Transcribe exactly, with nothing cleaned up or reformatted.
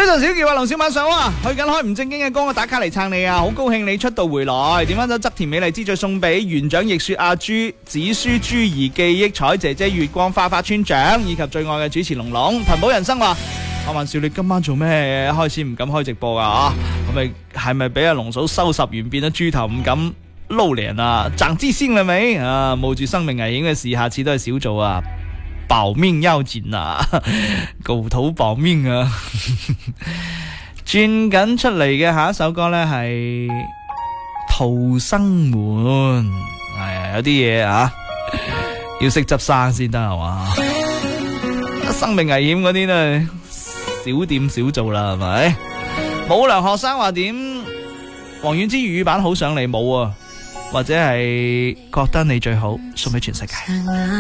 早晨小喬啊，龍小晚上啊，去緊開唔正經嘅歌，我打卡嚟撐你啊！好高興你出道回來，點翻首側田美麗之最送俾園長亦雪阿朱、子書朱兒記憶彩姐姐月光花花村長以及最愛嘅主持龍龍。貧寶人生話：阿萬少你今晚做咩？開始唔敢開直播啊？係咪係咪俾阿龍嫂收拾完變咗豬頭，唔敢撈臉啊？長知先啦未？啊，冒住生命危險嘅事，下次都係少做啊！保命要緊啊，狗頭保命啊！轉緊出嚟嘅下一首歌呢係《逃生門》，係啊，有啲嘢啊，要識執生先得係嘛？生命危險嗰啲呢，少掂少做啦，係咪？武良學生話點？王菀之粵語版好想你冇啊，或者係覺得你最好，送俾全世界。